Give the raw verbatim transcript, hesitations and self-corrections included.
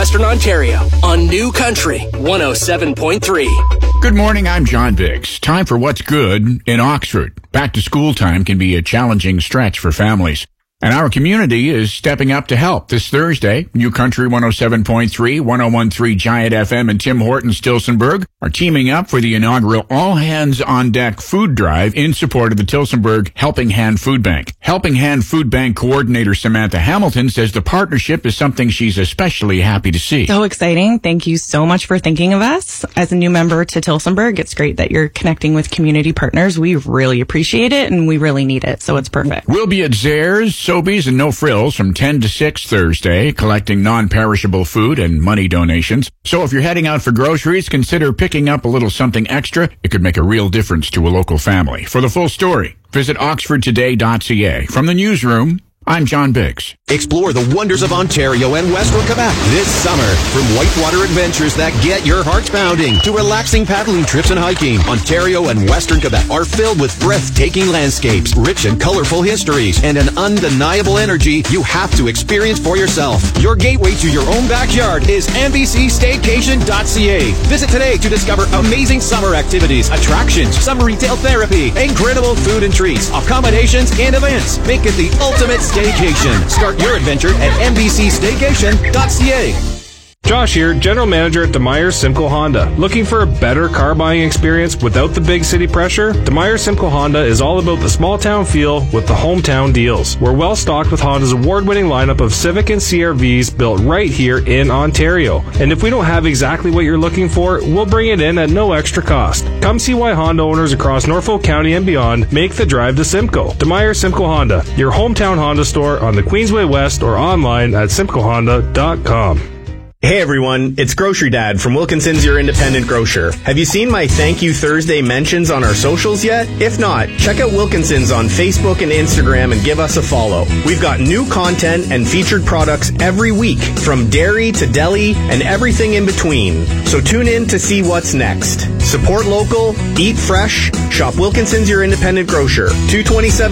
Western Ontario on New Country one oh seven point three. Good morning, I'm John Biggs. Time for what's good in Oxford. Back to school time can be a challenging stretch for families. And our community is stepping up to help. This Thursday, New Country one oh seven point three, one oh one point three Giant F M, and Tim Hortons Tillsonburg are teaming up for the inaugural All Hands on Deck food drive in support of the Tillsonburg Helping Hand Food Bank. Helping Hand Food Bank coordinator Samantha Hamilton says the partnership is something she's especially happy to see. So exciting. Thank you so much for thinking of us. As a new member to Tillsonburg, it's great that you're connecting with community partners. We really appreciate it, and we really need it, so it's perfect. We'll be at Zares, Sobeys, and No Frills from ten to six Thursday, collecting non-perishable food and money donations. So if you're heading out for groceries, consider picking up a little something extra. It could make a real difference to a local family. For the full story, visit oxford today dot c a. From the newsroom, I'm John Biggs. Explore the wonders of Ontario and Western Quebec this summer. From whitewater adventures that get your heart pounding to relaxing paddling trips and hiking, Ontario and Western Quebec are filled with breathtaking landscapes, rich and colorful histories, and an undeniable energy you have to experience for yourself. Your gateway to your own backyard is m b c staycation dot c a. Visit today to discover amazing summer activities, attractions, summer retail therapy, incredible food and treats, accommodations, and events. Make it the ultimate staycation. Start your adventure at m b c staycation dot c a. Josh here, General Manager at DeMeyer Simcoe Honda. Looking for a better car buying experience without the big city pressure? DeMeyer Simcoe Honda is all about the small town feel with the hometown deals. We're well stocked with Honda's award-winning lineup of Civic and C R Vs built right here in Ontario. And if we don't have exactly what you're looking for, we'll bring it in at no extra cost. Come see why Honda owners across Norfolk County and beyond make the drive to Simcoe. DeMeyer Simcoe Honda, your hometown Honda store on the Queensway West or online at simcoe honda dot com. Hey everyone, it's Grocery Dad from Wilkinson's Your Independent Grocer. Have you seen my Thank You Thursday mentions on our socials yet? If not, check out Wilkinson's on Facebook and Instagram and give us a follow. We've got new content and featured products every week, from dairy to deli and everything in between. So tune in to see what's next. Support local, eat fresh, shop Wilkinson's Your Independent Grocer, two twenty-seven